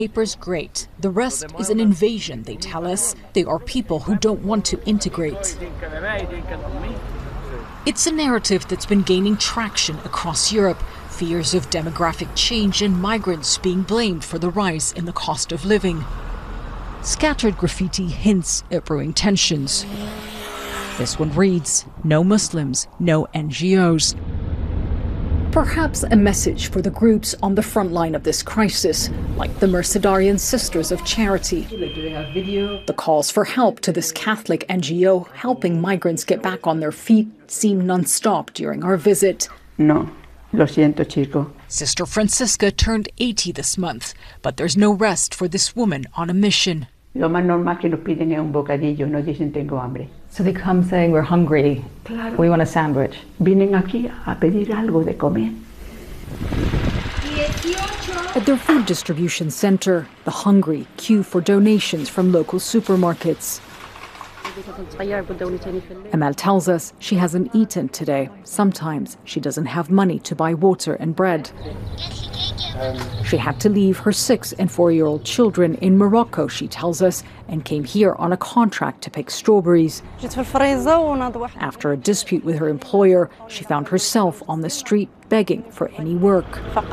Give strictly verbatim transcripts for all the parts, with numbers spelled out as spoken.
Papers great. The rest is an invasion, they tell us. They are people who don't want to integrate. It's a narrative that's been gaining traction across Europe. Fears of demographic change and migrants being blamed for the rise in the cost of living. Scattered graffiti hints at brewing tensions. This one reads, "No Muslims, no N G Os." Perhaps a message for the groups on the front line of this crisis, like the Mercedarian Sisters of Charity. The calls for help to this Catholic N G O helping migrants get back on their feet seem non-stop during our visit. No, lo siento, chico. Sister Francisca turned eighty this month, but there's no rest for this woman on a mission. Lo más normal que nos piden es un bocadillo, no dicen tengo hambre. So they come saying we're hungry, Claro. we want a sandwich. Vienen aquí a pedir algo de comer. At their food distribution center, the hungry queue for donations from local supermarkets. Amal tells us she hasn't eaten today. Sometimes she doesn't have money to buy water and bread. She had to leave her six and four-year-old children in Morocco, she tells us, and came here on a contract to pick strawberries. After a dispute with her employer, she found herself on the street begging for any work.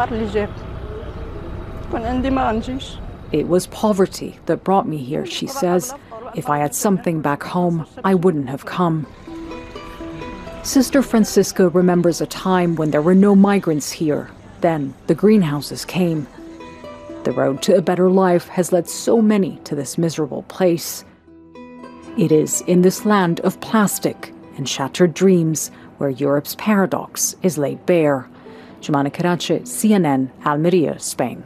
It was poverty that brought me here, she says. If I had something back home, I wouldn't have come. Sister Francisca remembers a time when there were no migrants here. Then the greenhouses came. The road to a better life has led so many to this miserable place. It is in this land of plastic and shattered dreams where Europe's paradox is laid bare. Jumana Karachi, C N N, Almeria, Spain.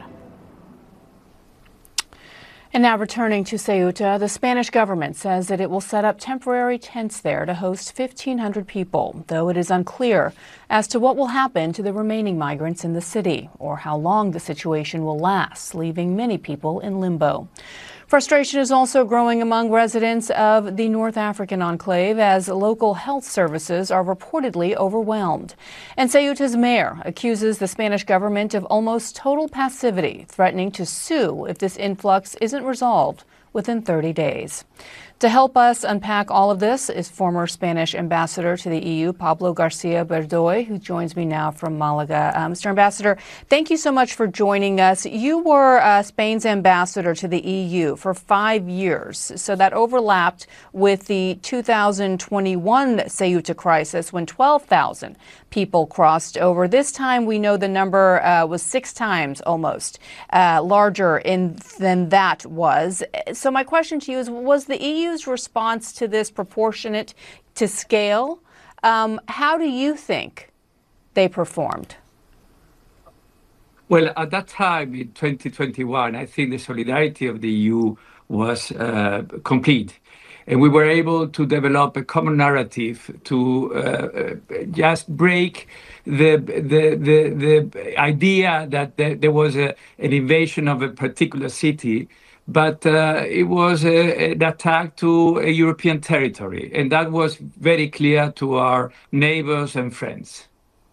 And now returning to Ceuta, the Spanish government says that it will set up temporary tents there to host fifteen hundred people, though it is unclear as to what will happen to the remaining migrants in the city or how long the situation will last, leaving many people in limbo. Frustration is also growing among residents of the North African enclave as local health services are reportedly overwhelmed. And Ceuta's mayor accuses the Spanish government of almost total passivity, threatening to sue if this influx isn't resolved within thirty days. To help us unpack all of this is former Spanish ambassador to the E U, Pablo Garcia Berdoy, who joins me now from Malaga. Uh, Mister Ambassador, thank you so much for joining us. You were uh, Spain's ambassador to the E U for five years, so that overlapped with the two thousand twenty-one Ceuta crisis when twelve thousand people crossed over. This time we know the number uh, was six times almost uh, larger in, than that was. So my question to you is, was the E U's response to this proportionate to scale? Um, how do you think they performed? Well, at that time in twenty twenty-one, I think the solidarity of the E U was uh, complete. And we were able to develop a common narrative to uh, just break the, the, the, the idea that there, there was a, an invasion of a particular city, but uh, it was a, an attack to a European territory. And that was very clear to our neighbors and friends.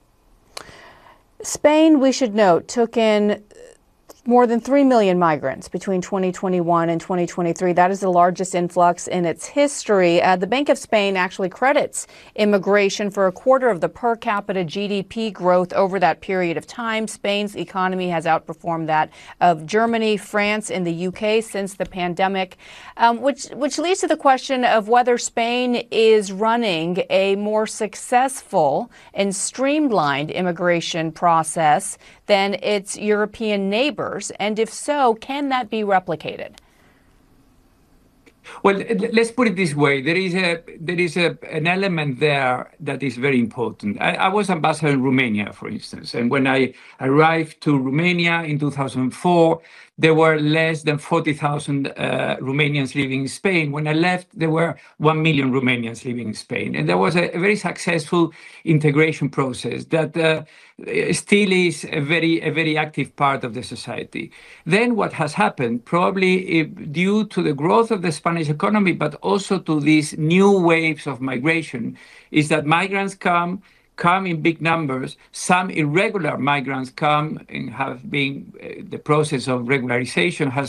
Spain, we should note, took in more than three million migrants between twenty twenty-one and twenty twenty-three. That is the largest influx in its history. Uh, the Bank of Spain actually credits immigration for a quarter of the per capita G D P growth over that period of time. Spain's economy has outperformed that of Germany, France, and the U K since the pandemic, um, which, which leads to the question of whether Spain is running a more successful and streamlined immigration process than its European neighbors, and if so, can that be replicated? Well, let's put it this way. There is a there is a, an element there that is very important. I, I was ambassador in Romania, for instance, and when I arrived to Romania in two thousand four, there were less than forty thousand uh, Romanians living in Spain. When I left, there were one million Romanians living in Spain. And there was a, a very successful integration process that uh, still is a very, a very active part of the society. Then what has happened, probably due to the growth of the Spanish economy, but also to these new waves of migration, is that migrants come, come in big numbers. Some irregular migrants come and have been, uh, the process of regularization has